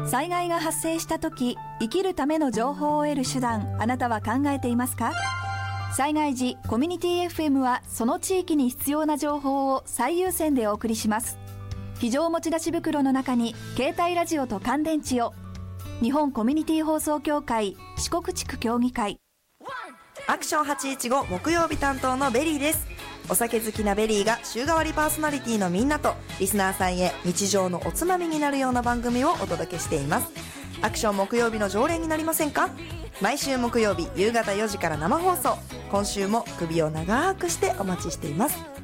災害が発生した時、生きるための情報を得る手段、あなたは考えていますか？災害時、コミュニティ FM はその地域に必要な情報を最優先でお送りします。非常持ち出し袋の中に携帯ラジオと乾電池を。日本コミュニティ放送協会四国地区協議会。 アクション815木曜日担当のベリーです。お酒好きなベリーが週替わりパーソナリティのみんなとリスナーさんへ日常のおつまみになるような番組をお届けしています。アクション木曜日の常連になりませんか？毎週木曜日夕方4時から生放送。今週も首を長くしてお待ちしています。